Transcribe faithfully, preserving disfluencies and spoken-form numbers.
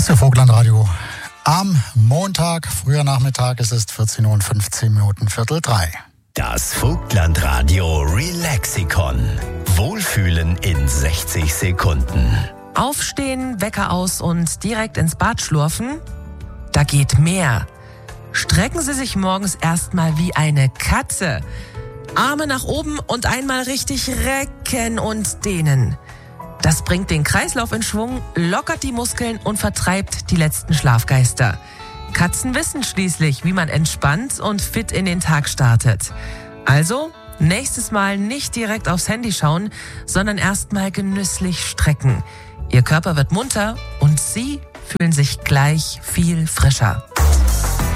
Ist der Vogtlandradio am Montag, früher Nachmittag, es ist vierzehn Uhr und fünfzehn Minuten, Viertel drei. Das Vogtlandradio Relaxikon. Wohlfühlen in sechzig Sekunden. Aufstehen, Wecker aus und direkt ins Bad schlurfen? Da geht mehr. Strecken Sie sich morgens erstmal wie eine Katze. Arme nach oben und einmal richtig recken und dehnen. Das bringt den Kreislauf in Schwung, lockert die Muskeln und vertreibt die letzten Schlafgeister. Katzen wissen schließlich, wie man entspannt und fit in den Tag startet. Also, nächstes Mal nicht direkt aufs Handy schauen, sondern erstmal genüsslich strecken. Ihr Körper wird munter und Sie fühlen sich gleich viel frischer.